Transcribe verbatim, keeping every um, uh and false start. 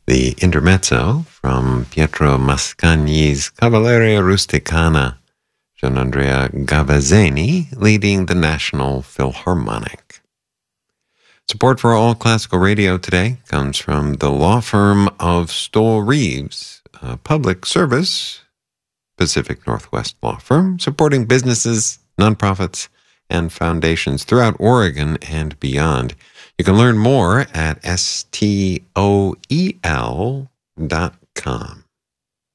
the intermezzo from Pietro Mascagni's Cavalleria Rusticana, Gianandrea Gavazzeni leading the National Philharmonic. Support for All Classical Radio today comes from the law firm of Stoll Reeves, a public service Pacific Northwest law firm supporting businesses, nonprofits, and foundations throughout Oregon and beyond. You can learn more at S T O E L dot com.